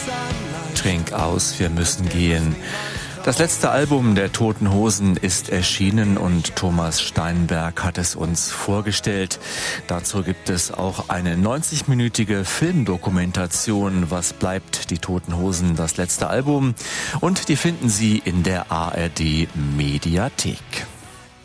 Trink aus, wir müssen gehen. Das letzte Album der Toten Hosen ist erschienen und Thomas Steinberg hat es uns vorgestellt. Dazu gibt es auch eine 90-minütige Filmdokumentation, Was bleibt die Toten Hosen, das letzte Album. Und die finden Sie in der ARD Mediathek.